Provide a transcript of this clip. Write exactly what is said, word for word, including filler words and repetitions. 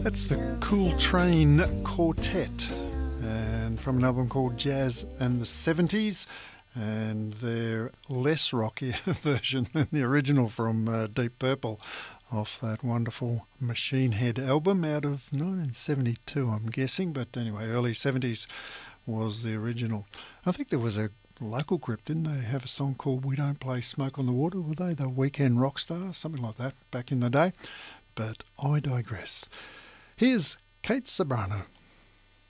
That's the Cool Train Quartet, and from an album called Jazz and the seventies, and their less rocky version than the original from uh, Deep Purple off that wonderful Machine Head album out of nineteen seventy-two, I'm guessing, but anyway, early seventies was the original. I think there was a local group, didn't they have a song called We Don't Play Smoke on the Water? Were they the Weekend Rock Stars? Something like that back in the day. But I digress. Here's Kate Ceberano.